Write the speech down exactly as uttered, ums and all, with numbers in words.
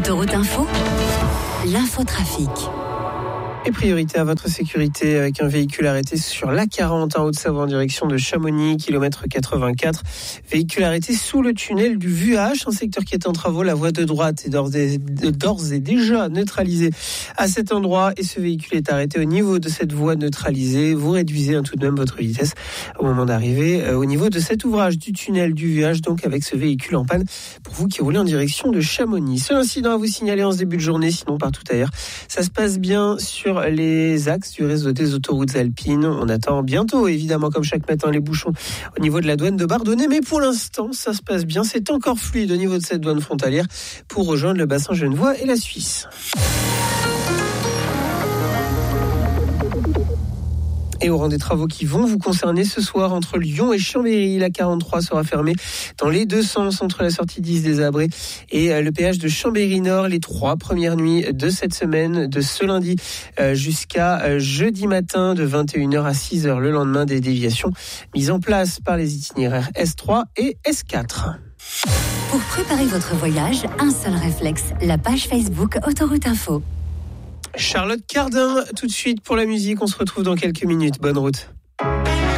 Autoroute Info, l'infotrafic. Et priorité à votre sécurité avec un véhicule arrêté sur l'A quarante en Haute-Savoie en direction de Chamonix, kilomètre quatre-vingt-quatre. Véhicule arrêté sous le tunnel du Vuache, un secteur qui est en travaux. La voie de droite est d'ores et, d'ores et déjà neutralisée à cet endroit et ce véhicule est arrêté au niveau de cette voie neutralisée. Vous réduisez hein, tout de même votre vitesse au moment d'arriver euh, au niveau de cet ouvrage du tunnel du Vuache, donc avec ce véhicule en panne pour vous qui roulez en direction de Chamonix. Seul incident à vous signaler en ce début de journée, sinon partout ailleurs. Ça se passe bien sur les axes du réseau des autoroutes alpines. On attend bientôt, évidemment, comme chaque matin, les bouchons au niveau de la douane de Bardonnay. Mais pour l'instant, ça se passe bien. C'est encore fluide au niveau de cette douane frontalière pour rejoindre le bassin genevois et la Suisse. Et au rang des travaux qui vont vous concerner ce soir entre Lyon et Chambéry, la quarante-trois sera fermée dans les deux sens entre la sortie dix des Abrets et le péage de Chambéry-Nord les trois premières nuits de cette semaine, de ce lundi jusqu'à jeudi matin de vingt et une heures à six heures le lendemain, des déviations mises en place par les itinéraires S trois et S quatre. Pour préparer votre voyage, un seul réflexe, la page Facebook Autoroute Info. Charlotte Cardin, tout de suite pour la musique. On se retrouve dans quelques minutes. Bonne route.